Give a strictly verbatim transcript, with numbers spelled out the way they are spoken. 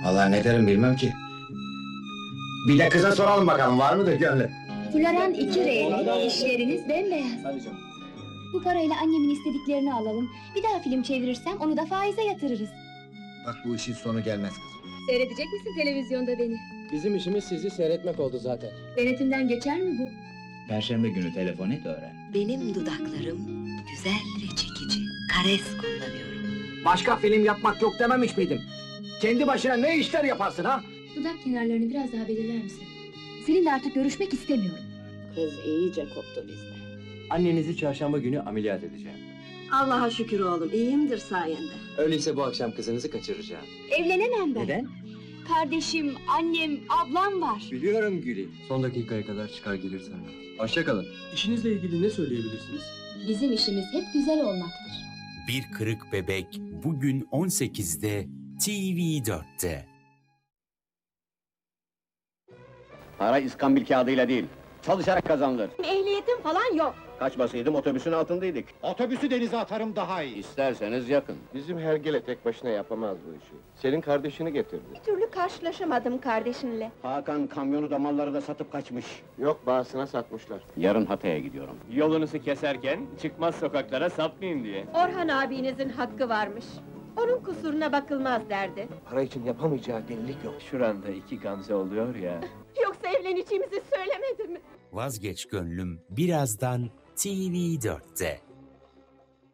Vallahi ne derim bilmem ki. Bir de kıza soralım bakalım, var mıdır gönlü? Floran iki reyle, işleriniz bembeyaz. Bu parayla annemin istediklerini alalım. Bir daha film çevirirsem onu da faize yatırırız. Bak bu işin sonu gelmez kızım. Seyredecek misin televizyonda beni? Bizim işimiz sizi seyretmek oldu zaten. Denetimden geçer mi bu? Perşembe günü telefon et öğren. Benim dudaklarım güzel ve çekici. Kares kullanıyorum. Başka film yapmak yok dememiş miydim? Kendi başına ne işler yaparsın ha? Dudak kenarlarını biraz daha belirler misin? Seninle artık görüşmek istemiyorum. Kız iyice koptu bizden. Annenizi çarşamba günü ameliyat edeceğim. Allah'a şükür oğlum, iyiyimdir sayende. Öyleyse bu akşam kızınızı kaçıracağım. Evlenemem ben. Neden? Kardeşim, annem, ablam var. Biliyorum Gül'i. Son dakikaya kadar çıkar gelirsen. Hoşça kalın. İşinizle ilgili ne söyleyebilirsiniz? Bizim işimiz hep güzel olmaktır. Bir Kırık Bebek bugün on sekizde T V dörtte. Para iskambil kağıdıyla değil, çalışarak kazanılır. Ehliyetim falan yok. Kaç basıydım, otobüsün altındaydık. Otobüsü denize atarım daha iyi. İsterseniz yakın. Bizim Hergele tek başına yapamaz bu işi. Senin kardeşini getirdi. Bir türlü karşılaşamadım kardeşinle. Hakan kamyonu da malları da satıp kaçmış. Yok, bağısına satmışlar. Yarın Hatay'a gidiyorum. Yolunuzu keserken çıkmaz sokaklara sapmayın diye. Orhan abinizin hakkı varmış. Onun kusuruna bakılmaz derdi. Para için yapamayacağı delilik yok. Şuranda iki Gamze oluyor ya. Yoksa evleneceğimizi söylemedi mi? Vazgeç Gönlüm birazdan T V dörtte.